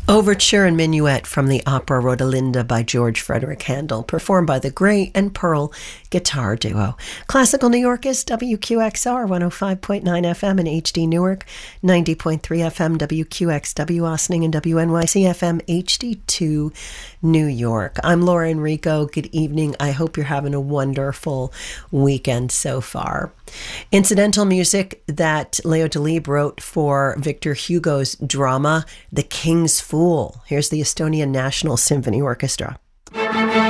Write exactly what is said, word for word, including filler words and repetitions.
Overture and Minuet from the opera Rodelinda by George Frederick Handel, performed by the Gray and Pearl Guitar Duo. Classical New York is W Q X R, one oh five point nine F M in H D Newark, ninety point three F M W Q X W Austining, and W N Y C F M H D two New York. I'm Laura Enrico. Good evening. I hope you're having a wonderful weekend so far. Incidental music that Leo Delibes wrote for Victor Hugo's drama, The King's Fool. Here's the Estonian National Symphony Orchestra.